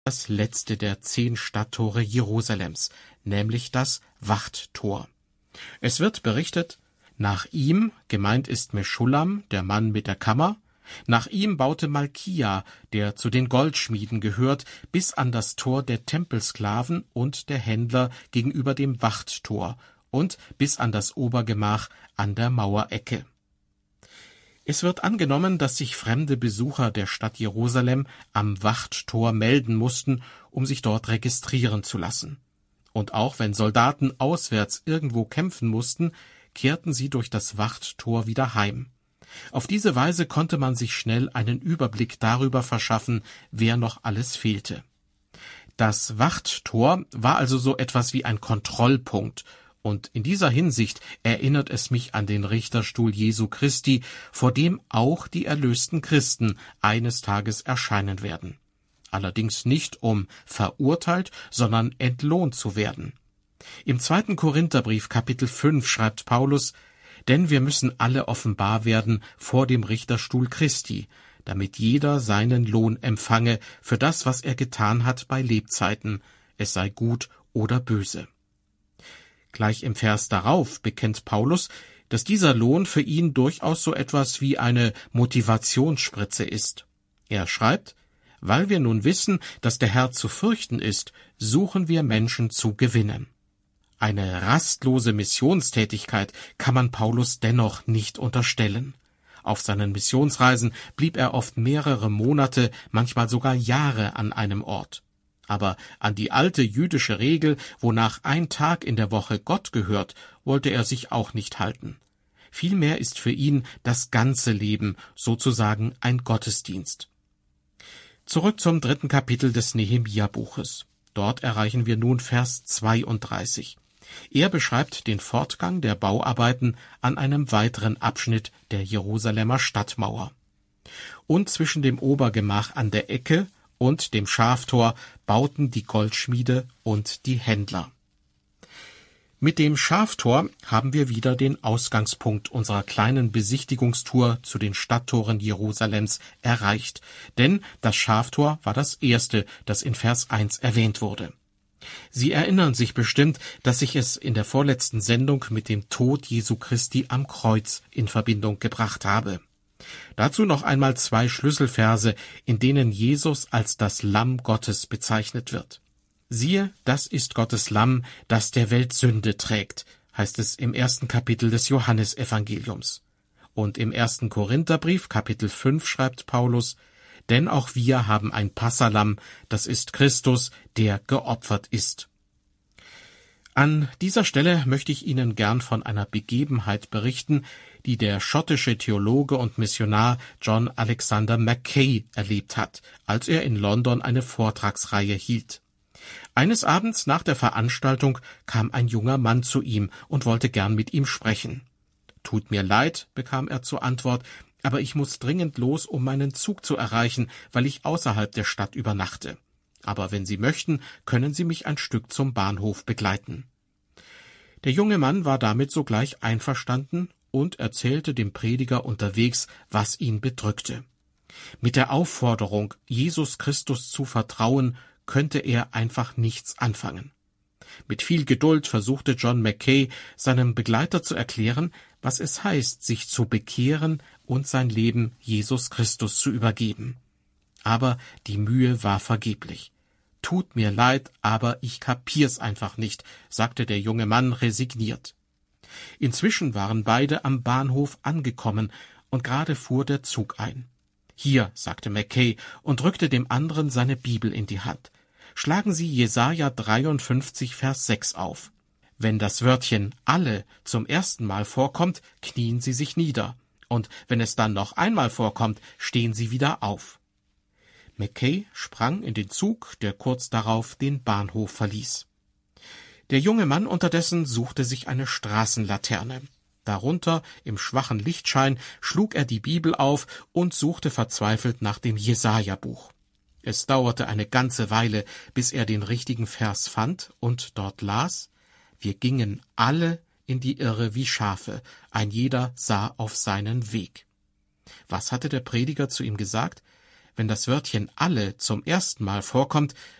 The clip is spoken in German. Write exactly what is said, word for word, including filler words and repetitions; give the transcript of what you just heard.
das letzte der zehn Stadttore Jerusalems, nämlich das Wachttor. Es wird berichtet, nach ihm, gemeint ist Meschullam, der Mann mit der Kammer, nach ihm baute Malkia, der zu den Goldschmieden gehört, bis an das Tor der Tempelsklaven und der Händler gegenüber dem Wachttor und bis an das Obergemach an der Mauerecke. Es wird angenommen, dass sich fremde Besucher der Stadt Jerusalem am Wachttor melden mussten, um sich dort registrieren zu lassen. Und auch wenn Soldaten auswärts irgendwo kämpfen mussten, kehrten sie durch das Wachttor wieder heim. Auf diese Weise konnte man sich schnell einen Überblick darüber verschaffen, wer noch alles fehlte. Das Wachttor war also so etwas wie ein Kontrollpunkt, und in dieser Hinsicht erinnert es mich an den Richterstuhl Jesu Christi, vor dem auch die erlösten Christen eines Tages erscheinen werden. Allerdings nicht, um verurteilt, sondern entlohnt zu werden. Im zweiten Korintherbrief Kapitel fünf schreibt Paulus: Denn wir müssen alle offenbar werden vor dem Richterstuhl Christi, damit jeder seinen Lohn empfange für das, was er getan hat bei Lebzeiten, es sei gut oder böse. Gleich im Vers darauf bekennt Paulus, dass dieser Lohn für ihn durchaus so etwas wie eine Motivationsspritze ist. Er schreibt: Weil wir nun wissen, dass der Herr zu fürchten ist, suchen wir Menschen zu gewinnen. Eine rastlose Missionstätigkeit kann man Paulus dennoch nicht unterstellen. Auf seinen Missionsreisen blieb er oft mehrere Monate, manchmal sogar Jahre an einem Ort. Aber an die alte jüdische Regel, wonach ein Tag in der Woche Gott gehört, wollte er sich auch nicht halten. Vielmehr ist für ihn das ganze Leben sozusagen ein Gottesdienst. Zurück zum dritten Kapitel des Nehemia-Buches. Dort erreichen wir nun Vers zweiunddreißig. Er beschreibt den Fortgang der Bauarbeiten an einem weiteren Abschnitt der Jerusalemer Stadtmauer. Und zwischen dem Obergemach an der Ecke und dem Schaftor bauten die Goldschmiede und die Händler. Mit dem Schaftor haben wir wieder den Ausgangspunkt unserer kleinen Besichtigungstour zu den Stadttoren Jerusalems erreicht, denn das Schaftor war das erste, das in Vers eins erwähnt wurde. Sie erinnern sich bestimmt, dass ich es in der vorletzten Sendung mit dem Tod Jesu Christi am Kreuz in Verbindung gebracht habe. Dazu noch einmal zwei Schlüsselverse, in denen Jesus als das Lamm Gottes bezeichnet wird. Siehe, das ist Gottes Lamm, das der Welt Sünde trägt, heißt es im ersten Kapitel des Johannesevangeliums. Und im ersten Korintherbrief, Kapitel fünf, schreibt Paulus: Denn auch wir haben ein Passalamm, das ist Christus, der geopfert ist. An dieser Stelle möchte ich Ihnen gern von einer Begebenheit berichten, die der schottische Theologe und Missionar John Alexander Mackay erlebt hat, als er in London eine Vortragsreihe hielt. Eines Abends nach der Veranstaltung kam ein junger Mann zu ihm und wollte gern mit ihm sprechen. »Tut mir leid«, bekam er zur Antwort, »aber ich muss dringend los, um meinen Zug zu erreichen, weil ich außerhalb der Stadt übernachte. Aber wenn Sie möchten, können Sie mich ein Stück zum Bahnhof begleiten.« Der junge Mann war damit sogleich einverstanden und erzählte dem Prediger unterwegs, was ihn bedrückte. Mit der Aufforderung, Jesus Christus zu vertrauen, könnte er einfach nichts anfangen. Mit viel Geduld versuchte John Mackay, seinem Begleiter zu erklären, was es heißt, sich zu bekehren und sein Leben Jesus Christus zu übergeben. Aber die Mühe war vergeblich. »Tut mir leid, aber ich kapier's einfach nicht«, sagte der junge Mann resigniert. Inzwischen waren beide am Bahnhof angekommen, und gerade fuhr der Zug ein. »Hier«, sagte Mackay und drückte dem anderen seine Bibel in die Hand. »Schlagen Sie Jesaja dreiundfünfzig, Vers sechs auf. Wenn das Wörtchen alle zum ersten Mal vorkommt, knien Sie sich nieder, und wenn es dann noch einmal vorkommt, stehen Sie wieder auf.« Mackay sprang in den Zug, der kurz darauf den Bahnhof verließ. Der junge Mann unterdessen suchte sich eine Straßenlaterne. Darunter, im schwachen Lichtschein, schlug er die Bibel auf und suchte verzweifelt nach dem Jesaja-Buch. Es dauerte eine ganze Weile, bis er den richtigen Vers fand und dort las: »Wir gingen alle in die Irre wie Schafe, ein jeder sah auf seinen Weg.« Was hatte der Prediger zu ihm gesagt? Wenn das Wörtchen alle zum ersten Mal vorkommt,